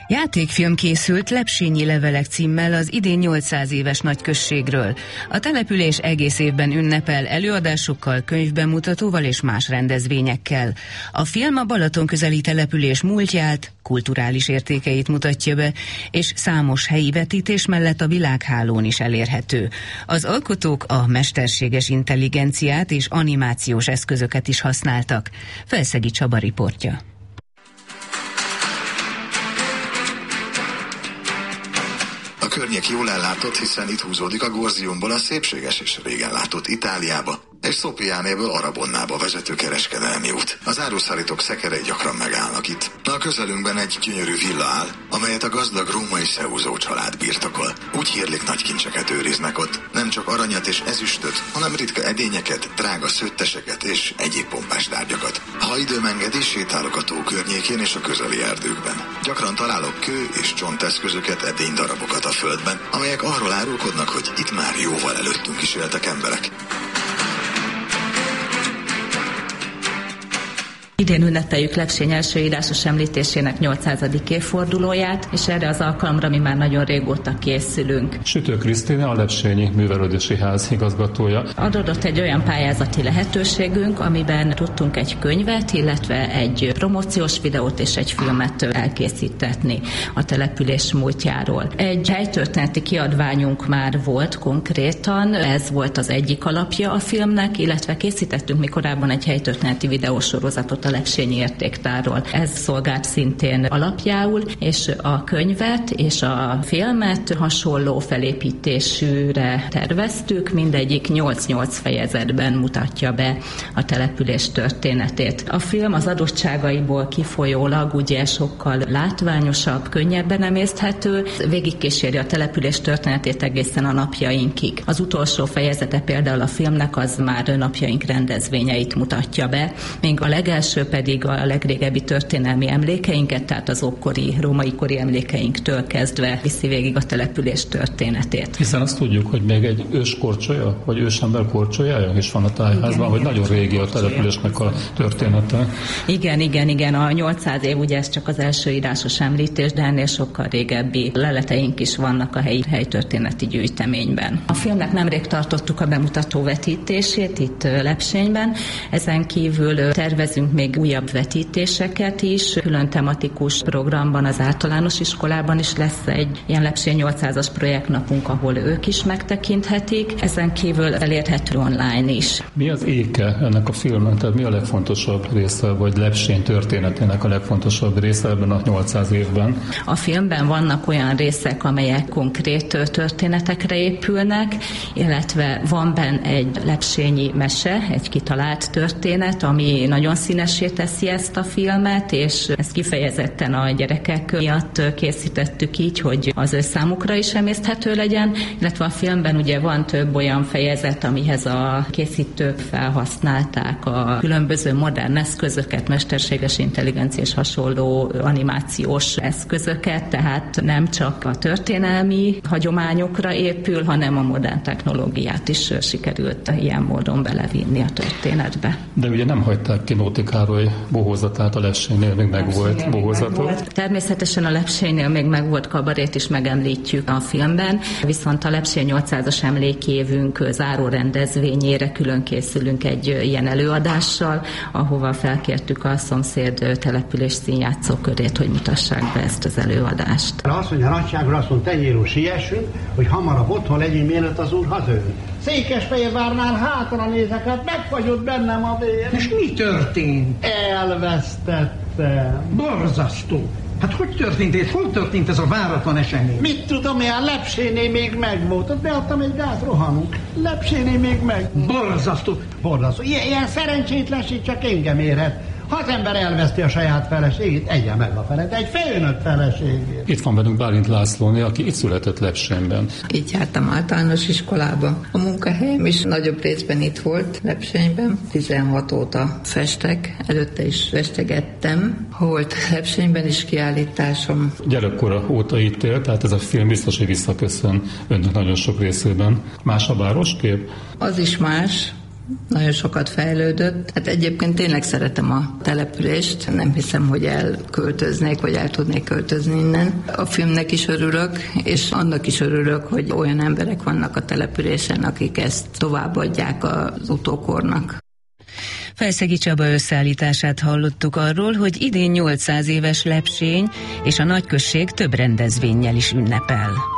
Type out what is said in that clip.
Játékfilm készült Lepsényi levelek címmel az idén 800 éves nagyközségről. A település egész évben ünnepel előadásokkal, könyvbemutatóval és más rendezvényekkel. A film a Balaton közeli település múltját, kulturális értékeit mutatja be, és számos helyi vetítés mellett a világhálón is elérhető. Az alkotók a mesterséges intelligenciát és animációs eszközöket is használtak. Felszegi Csaba riportja. A környék jól ellátott, hiszen itt húzódik a Gorziumból a szépséges és régen látott Itáliába, és Szopiánéből Arabonnába vezető kereskedelmi út. Az áruszállítók szekerei gyakran megállnak itt. A közelünkben egy gyönyörű villa áll, amelyet a gazdag római Szeúzó család birtokol. Úgy hírlik, nagy kincseket őriznek ott. Nem csak aranyat és ezüstöt, hanem ritka edényeket, drága szőtteseket és egyéb pompás tárgyakat. Ha időm engedi, sétálok a tó környékén és a közeli erdőkben. Gyakran találok kő és csonteszközöket, edénydarabokat a földben, amelyek arról árulkodnak, hogy itt már jóval előttünk is éltek emberek. Idén ünnepeljük Lepsény első írásos említésének 800. évfordulóját, és erre az alkalomra mi már nagyon régóta készülünk. Sütő Krisztina, a Lepsényi Művelődési Ház igazgatója. Adódott egy olyan pályázati lehetőségünk, amiben tudtunk egy könyvet, illetve egy promóciós videót és egy filmet elkészítetni a település múltjáról. Egy helytörténeti kiadványunk már volt konkrétan, ez volt az egyik alapja a filmnek, illetve készítettünk mi korábban egy helytörténeti videósorozatot a Lepsényi értéktárról. Ez szolgált szintén alapjául, és a könyvet és a filmet hasonló felépítésűre terveztük, mindegyik 8-8 fejezetben mutatja be a település történetét. A film az adottságaiból kifolyólag ugye sokkal látványosabb, könnyebben emészthető, végigkíséri a település történetét egészen a napjainkig. Az utolsó fejezete például a filmnek az már napjaink rendezvényeit mutatja be, még a legelső pedig a legrégebbi történelmi emlékeinket, tehát az ókori, római kori emlékeinktől kezdve viszi végig a település történetét. Hiszen azt tudjuk, hogy még egy őskorcsolya, vagy ősember korcsolyája is van a tájházban, hogy nagyon régi a településnek a története. Igen, a 800 év ugye ez csak az első írásos említés, de ennél sokkal régebbi leleteink is vannak a helyi helytörténeti gyűjteményben. A filmnek nemrég tartottuk a bemutató vetítését itt Lepsényben, ezen kívül tervezünk még újabb vetítéseket is. Külön tematikus programban az általános iskolában is lesz egy ilyen Lepsény 800-as projektnapunk, ahol ők is megtekinthetik. Ezen kívül elérhető online is. Mi az éke ennek a filmnek? Tehát mi a legfontosabb része, vagy Lepsény történetének a legfontosabb része ebben a 800 évben? A filmben vannak olyan részek, amelyek konkrét történetekre épülnek, illetve van benne egy lepsényi mese, egy kitalált történet, ami nagyon színesé teszi ezt a filmet, és ezt kifejezetten a gyerekek miatt készítettük így, hogy az ő számukra is emészthető legyen, illetve a filmben ugye van több olyan fejezet, amihez a készítők felhasználták a különböző modern eszközöket, mesterséges intelligencia és hasonló animációs eszközöket, tehát nem csak a történelmi hagyományokra épül, hanem a modern technológiát is sikerült ilyen módon belevinni a történetbe. De ugye nem hagyták ki Nóti Károly bohózatát, a Lepsénynél még megvolt bohózatot. Természetesen a Lepsénynél még megvolt kabarét is megemlítjük a filmben, viszont a Lepsény 800-as emlékévünk záró rendezvényére külön készülünk egy ilyen előadással, ahova felkértük a szomszéd település színjátszókörét, hogy mutassák be ezt az előadást. Azt mondja, nagyságra azt mondta, tenyérú siessünk, hogy hamarabb otthon legyünk, mielőtt az úr hazajön. Székesfehérvárnál hátra nézek, hát megfagyott bennem a vér. És mi történt? Elvesztettem. Borzasztó. Hát hogy történt és hol történt ez a váratlan esemény? Mit tudom én, Lepséné még megvolt. Ott beadtam egy gázrohanunk. Lepséné még meg. Borzasztó. Borzasztó. Ilyen szerencsétlenség csak engem érhet. Ha az ember elveszti a saját feleségét, egye meg a fele, de egy felnőtt feleségét. Itt van velünk Bálint Lászlóné, aki itt született Lepsényben. Így jártam általános iskolába. A munkahelyem is nagyobb részben itt volt Lepsényben. 16 óta festek, előtte is festegettem. Volt Lepsényben is kiállításom. Gyerekkora óta itt él, tehát ez a film biztos, hogy visszaköszön önnek nagyon sok részében. Más a városkép? Az is más. nagyon sokat fejlődött. Hát egyébként tényleg szeretem a települést, nem hiszem, hogy elköltöznék, vagy el tudnék költözni innen. A filmnek is örülök, és annak is örülök, hogy olyan emberek vannak a településen, akik ezt továbbadják az utókornak. Felszegi Csaba összeállítását hallottuk arról, hogy idén 800 éves Lepsény és a nagyközség több rendezvénnyel is ünnepel.